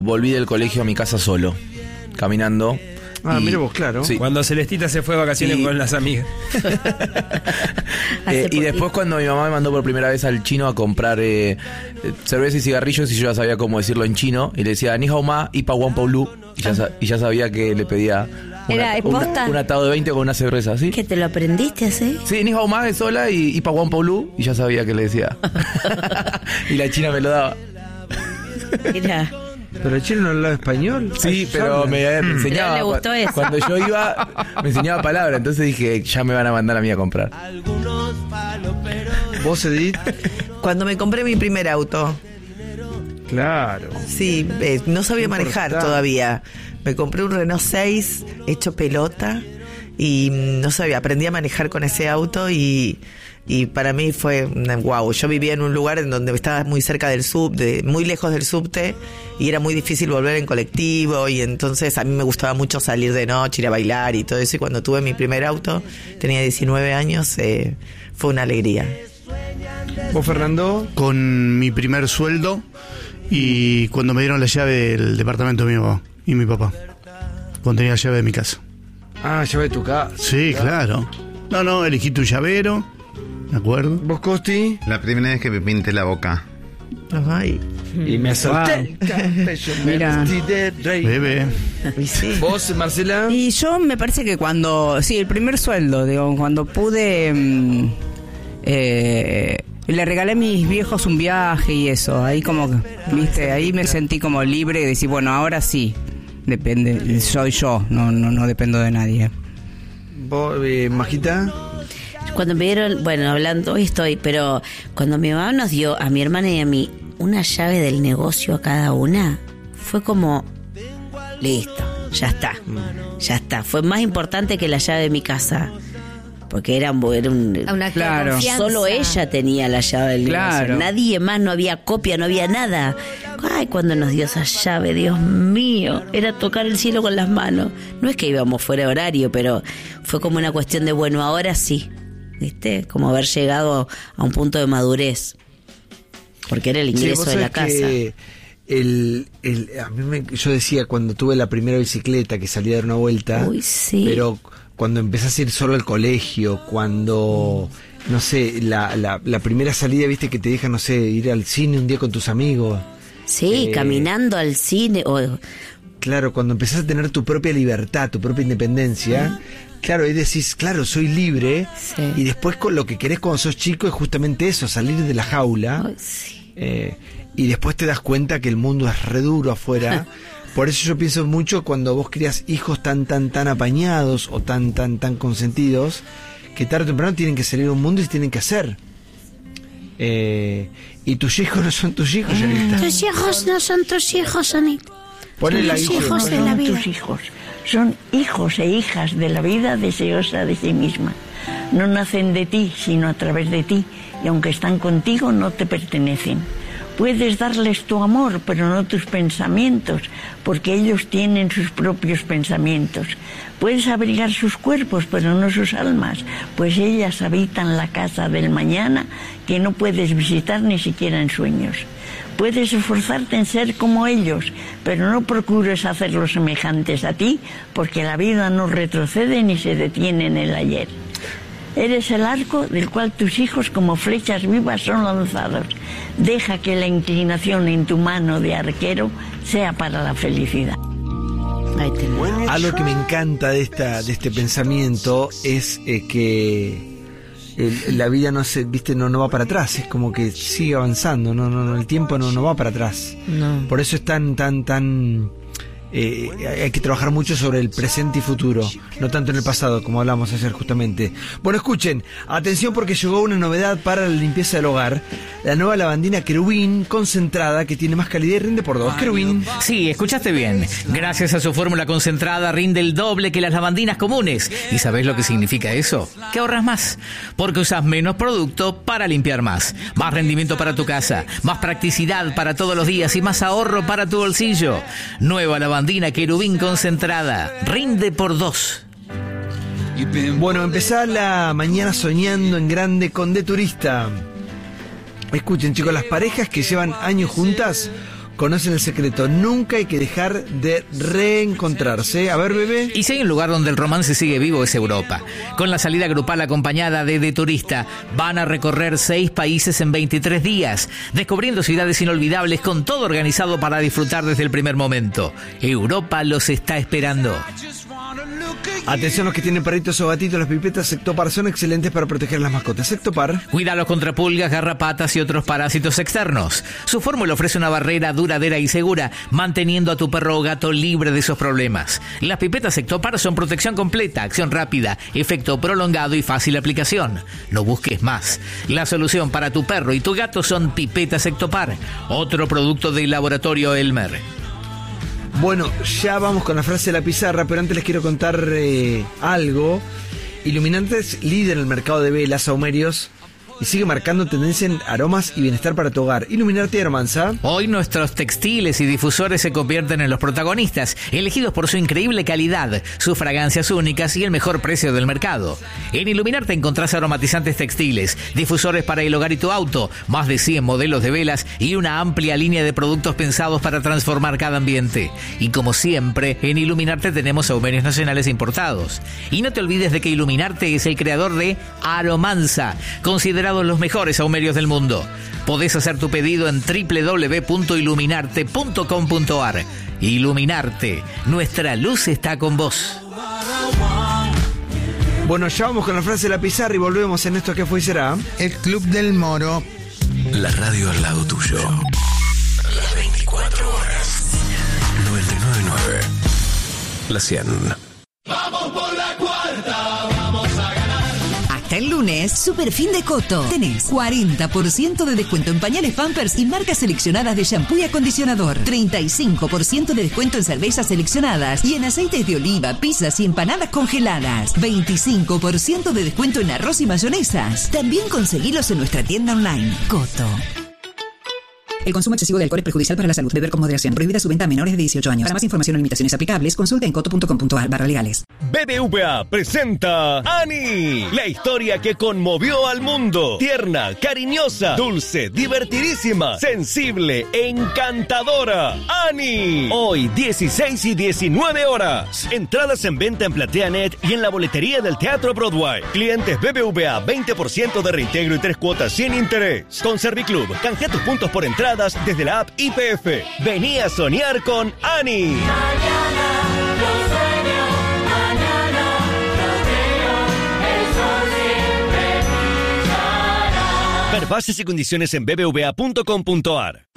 Volví del colegio a mi casa solo, caminando. Mira vos, claro. Sí. Cuando Celestita se fue de vacaciones con las amigas. Y después cuando mi mamá me mandó por primera vez al chino a comprar cerveza y cigarrillos, y yo ya sabía cómo decirlo en chino, y le decía Ni hao ma, Ipa Wan Pau Lu, y ya sabía que le pedía un atado de 20 con una cerveza, ¿sí? ¿Que te lo aprendiste así? Sí, Ni hao ma es sola y Ipa Wan Pau Lu, y ya sabía que le decía. Y la china me lo daba. Mira. ¿Pero el chino no hablaba español? Sí, pero me enseñaba. Pero le gustó eso. Cuando yo iba, me enseñaba palabras. Entonces dije, ya me van a mandar a mí a comprar. ¿Vos, Edith? Cuando me compré mi primer auto. Claro. Sí, no sabía manejar todavía. Me compré un Renault 6 hecho pelota y no sabía, aprendí a manejar con ese auto y para mí fue wow. Yo vivía en un lugar en donde estaba muy cerca del subte, muy lejos del subte, y era muy difícil volver en colectivo, y entonces a mí me gustaba mucho salir de noche, ir a bailar y todo eso, y cuando tuve mi primer auto, tenía 19 años, fue una alegría. ¿Vos, Fernando? Con mi primer sueldo y cuando me dieron la llave del departamento de mi mamá y mi papá, cuando tenía la llave de mi casa. Llave de tu casa. Sí, claro. No, elegí tu llavero. ¿De acuerdo? ¿Vos, Costi? La primera vez que me pinté la boca. Ay. Y me asalté. Mira. Bebé. Sí. ¿Vos, Marcela? Y yo me parece que el primer sueldo, digo, cuando pude, le regalé a mis viejos un viaje y eso, ahí como, viste, ahí me sentí como libre de decir, bueno, ahora sí, depende, soy yo, no dependo de nadie. ¿Vos, Majita? Cuando me dieron, hablando, hoy estoy, pero cuando mi mamá nos dio a mi hermana y a mí una llave del negocio a cada una, fue como, listo, ya está. Fue más importante que la llave de mi casa, porque era una claro. Solo ella tenía la llave del negocio, claro. Nadie más, no había copia, no había nada. Ay, cuando nos dio esa llave, Dios mío, era tocar el cielo con las manos. No es que íbamos fuera de horario, pero fue como una cuestión de, ahora sí. ¿Viste? Como haber llegado a un punto de madurez. Porque era el ingreso de la casa. Yo decía, cuando tuve la primera bicicleta que salía a dar una vuelta, sí. Pero cuando empezás a ir solo al colegio, cuando, no sé, la primera salida, viste, que te deja, no sé, ir al cine un día con tus amigos. Sí, caminando al cine. Claro, cuando empezás a tener tu propia libertad, tu propia independencia... Claro, ahí decís, claro, soy libre. Sí. Y después con lo que querés cuando sos chico es justamente eso, salir de la jaula. Sí. Y después te das cuenta que el mundo es re duro afuera. Por eso yo pienso mucho cuando vos criás hijos tan apañados o tan consentidos, que tarde o temprano tienen que salir a un mundo y se tienen que hacer. Y tus hijos no son tus hijos, Anita. Tus hijos no son tus hijos, Anita. Son los hijos de la vida. Tus hijos son hijos e hijas de la vida deseosa de sí misma. No nacen de ti, sino a través de ti, y aunque están contigo, no te pertenecen. Puedes darles tu amor, pero no tus pensamientos, porque ellos tienen sus propios pensamientos. Puedes abrigar sus cuerpos, pero no sus almas, pues ellas habitan la casa del mañana que no puedes visitar ni siquiera en sueños. Puedes esforzarte en ser como ellos, pero no procures hacerlos semejantes a ti, porque la vida no retrocede ni se detiene en el ayer. Eres el arco del cual tus hijos como flechas vivas son lanzados. Deja que la inclinación en tu mano de arquero sea para la felicidad. Algo que me encanta de este pensamiento es que la vida no va para atrás, es como que sigue avanzando, no el tiempo no va para atrás. No. Por eso es tan hay que trabajar mucho sobre el presente y futuro, no tanto en el pasado, como hablamos ayer justamente. Bueno, escuchen, atención porque llegó una novedad para la limpieza del hogar. La nueva lavandina Querubín concentrada, que tiene más calidad y rinde por 2. Querubín. Sí, escuchaste bien. Gracias a su fórmula concentrada rinde el doble que las lavandinas comunes. ¿Y sabés lo que significa eso? Que ahorras más, porque usas menos producto para limpiar más. Más rendimiento para tu casa, más practicidad para todos los días y más ahorro para tu bolsillo. Nueva lavandina Querubín concentrada, rinde por 2. Bueno, empezá la mañana soñando en grande con De Turista. Escuchen, chicos, las parejas que llevan años juntas conocen el secreto. Nunca hay que dejar de reencontrarse. A ver, bebé. Y si hay un lugar donde el romance sigue vivo es Europa. Con la salida grupal acompañada de Turista, van a recorrer 6 países en 23 días, descubriendo ciudades inolvidables con todo organizado para disfrutar desde el primer momento. Europa los está esperando. Atención los que tienen perritos o gatitos, las pipetas Sectopar son excelentes para proteger a las mascotas. Sectopar. Cuídalos contra pulgas, garrapatas y otros parásitos externos. Su fórmula ofrece una barrera duradera y segura, manteniendo a tu perro o gato libre de esos problemas. Las pipetas Sectopar son protección completa, acción rápida, efecto prolongado y fácil aplicación. No busques más. La solución para tu perro y tu gato son pipetas Sectopar, otro producto del laboratorio Elmer. Bueno, ya vamos con la frase de la pizarra, pero antes les quiero contar algo. Iluminarte es líder en el mercado de velas, saumerios, y sigue marcando tendencia en aromas y bienestar para tu hogar. Iluminarte y Aromanza. Hoy nuestros textiles y difusores se convierten en los protagonistas, elegidos por su increíble calidad, sus fragancias únicas y el mejor precio del mercado. En Iluminarte encontrás aromatizantes textiles, difusores para el hogar y tu auto, más de 100 modelos de velas y una amplia línea de productos pensados para transformar cada ambiente. Y como siempre, en Iluminarte tenemos saumerios nacionales importados. Y no te olvides de que Iluminarte es el creador de Aromanza, considerado los mejores saumerios del mundo. Podés hacer tu pedido en www.iluminarte.com.ar. Iluminarte, nuestra luz está con vos. Bueno, ya vamos con la frase de la pizarra y volvemos en esto que fue y será. El Club del Moro. La radio al lado tuyo. Las 24 horas. 99.9. La 100. Vamos por la cuarta, vamos a ganar. Hasta el lunes, Super Fin de Coto. Tenés 40% de descuento en pañales Pampers y marcas seleccionadas de shampoo y acondicionador. 35% de descuento en cervezas seleccionadas y en aceites de oliva, pizzas y empanadas congeladas. 25% de descuento en arroz y mayonesas. También conseguilos en nuestra tienda online. Coto. El consumo excesivo de alcohol es perjudicial para la salud. Beber con moderación. Prohibida su venta a menores de 18 años. Para más información o limitaciones aplicables, consulte en coto.com.ar/legales. BBVA presenta Annie, la historia que conmovió al mundo. Tierna, cariñosa, dulce, divertidísima, sensible, encantadora. Annie. Hoy, 16 y 19 horas. Entradas en venta en PlateaNet y en la boletería del Teatro Broadway. Clientes BBVA, 20% de reintegro y 3 cuotas sin interés. Con Serviclub, canjea tus puntos por entradas desde la app YPF. Vení a soñar con Annie. Ver bases y condiciones en bbva.com.ar.